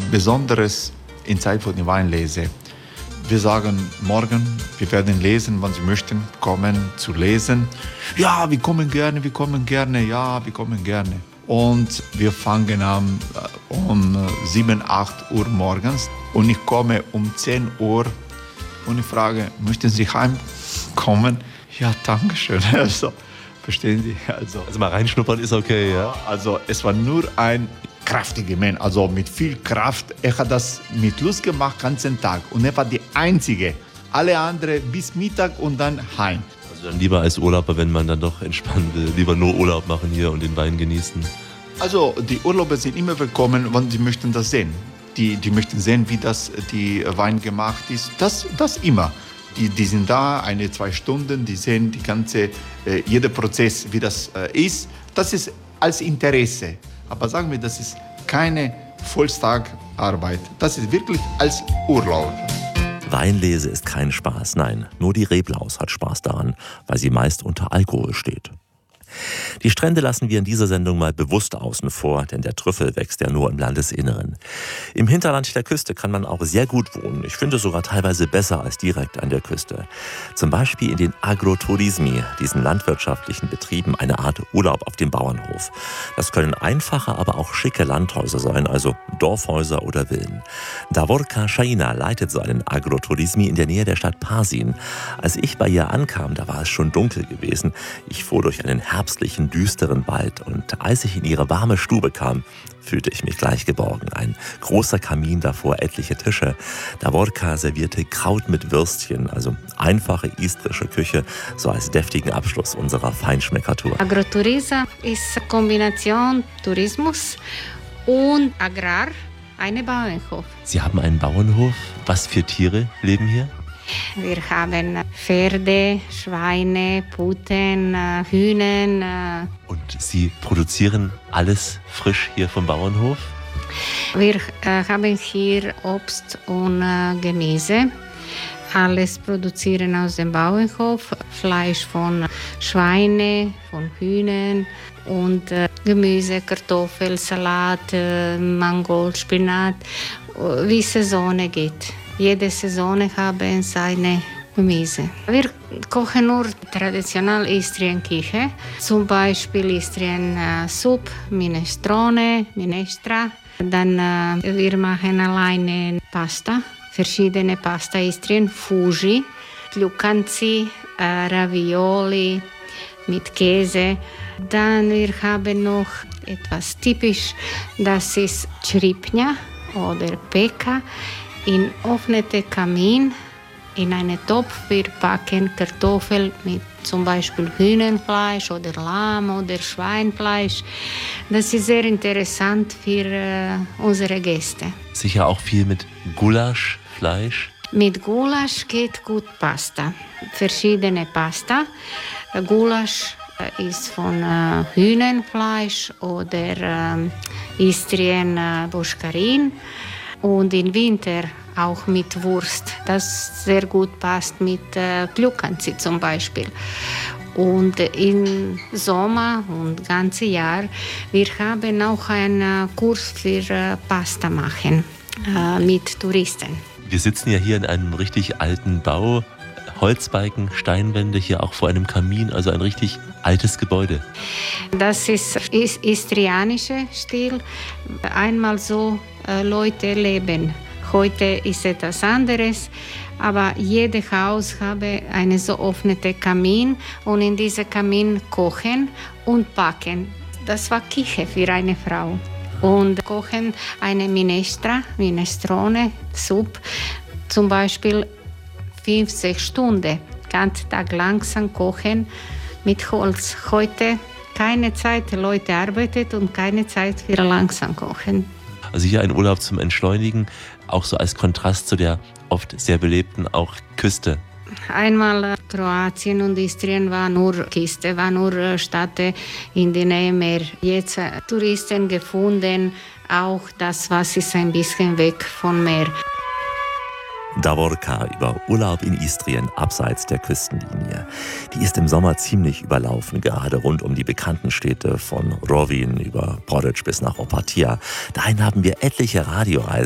Besonderes in Zeit von der Weinlese. Wir sagen morgen, wir werden lesen, wann Sie möchten, kommen zu lesen. Ja, wir kommen gerne, ja, wir kommen gerne. Und wir fangen an um 7, 8 Uhr morgens und ich komme um 10 Uhr und ich frage, möchten Sie heimkommen? Ja, danke schön. Also, verstehen Sie? Also mal reinschnuppern ist okay, ja? Also es war nur ein kraftiger Mann, also mit viel Kraft. Er hat das mit Lust gemacht, den ganzen Tag. Und er war die Einzige. Alle anderen bis Mittag und dann heim. Also dann lieber als Urlauber, wenn man dann doch entspannt will, lieber nur Urlaub machen hier und den Wein genießen. Also die Urlauber sind immer willkommen, wenn sie möchten das sehen. Die möchten sehen, wie die Wein gemacht ist. Das immer. Die sind da, 1-2 Stunden, die sehen jeder Prozess, wie das ist. Das ist als Interesse. Aber sagen wir, das ist keine Volltagarbeit. Das ist wirklich als Urlaub. Weinlese ist kein Spaß, nein, nur die Reblaus hat Spaß daran, weil sie meist unter Alkohol steht. Die Strände lassen wir in dieser Sendung mal bewusst außen vor, denn der Trüffel wächst ja nur im Landesinneren. Im Hinterland der Küste kann man auch sehr gut wohnen. Ich finde sogar teilweise besser als direkt an der Küste. Zum Beispiel in den Agroturismi, diesen landwirtschaftlichen Betrieben, eine Art Urlaub auf dem Bauernhof. Das können einfache, aber auch schicke Landhäuser sein, also Dorfhäuser oder Villen. Davorka Shaina leitet so einen Agroturismi in der Nähe der Stadt Pasin. Als ich bei ihr ankam, da war es schon dunkel gewesen. Ich fuhr durch einen herbstlichen, düsteren Wald und als ich in ihre warme Stube kam, fühlte ich mich gleich geborgen. Ein großer Kamin, davor etliche Tische. Davorka servierte Kraut mit Würstchen, also einfache istrische Küche, so als deftigen Abschluss unserer Feinschmeckertour. Agrotourism ist Kombination Tourismus und Agrar, ein Bauernhof. Sie haben einen Bauernhof. Was für Tiere leben hier? Wir haben Pferde, Schweine, Puten, Hühner. Und Sie produzieren alles frisch hier vom Bauernhof? Wir haben hier Obst und Gemüse. Alles produzieren aus dem Bauernhof. Fleisch von Schweine, von Hühnern und Gemüse, Kartoffel, Salat, Mangold, Spinat, wie es Saison geht. Jede Saison haben seine Gemüse. Wir kochen nur traditionell Istrien-Küche. Zum Beispiel Istrien-Suppe, Minestrone, Minestra. Dann wir machen alleine Pasta, verschiedene Pasta Istrien, Fuji, Glucanzi, Ravioli mit Käse. Dann wir haben noch etwas typisch, das ist Čripnja oder Peka. In offenem Kamin, in einen Topf, wir packen Kartoffeln mit zum Beispiel Hühnerfleisch oder Lamm oder Schweinfleisch. Das ist sehr interessant für unsere Gäste. Sicher auch viel mit Gulasch, Fleisch? Mit Gulasch geht gut Pasta. Verschiedene Pasta. Gulasch ist von Hühnerfleisch oder Istrien Boschkarin. Und im Winter auch mit Wurst, das sehr gut passt mit Glucanzi zum Beispiel. Und im Sommer und ganze Jahr, wir haben auch einen Kurs für Pasta machen mit Touristen. Wir sitzen ja hier in einem richtig alten Bau, Holzbalken, Steinwände, hier auch vor einem Kamin, also ein richtig altes Gebäude. Das ist istrianischer Stil, einmal so Leute leben. Heute ist etwas anderes, aber jedes Haus habe einen so offenen Kamin und in diesem Kamin kochen und backen. Das war Küche für eine Frau. Und kochen eine Minestrone, Suppe, zum Beispiel 5-6 Stunden, ganz Tag langsam kochen mit Holz. Heute keine Zeit, Leute arbeiten und keine Zeit für langsam kochen. Also hier ein Urlaub zum Entschleunigen, auch so als Kontrast zu der oft sehr belebten auch Küste. Einmal Kroatien und Istrien war nur Küste, war nur Stadt in der Nähe Meer. Jetzt Touristen gefunden, auch das was ist ein bisschen weg vom Meer. Davorka über Urlaub in Istrien abseits der Küstenlinie. Die ist im Sommer ziemlich überlaufen, gerade rund um die bekannten Städte von Rovinj über Poreč bis nach Opatija. Dahin haben wir etliche Radioreisen